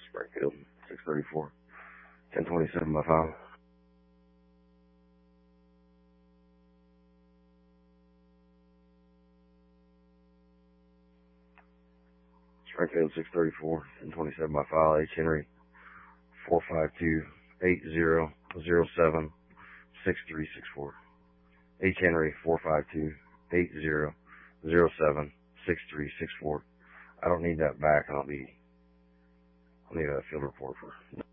Springfield, 634, 1027 by file. Springfield, 634, 1027 by file. H. Henry, 452-8007-6364. H. Henry, 452-8007-6364. I don't need that back, and I'll need a field report for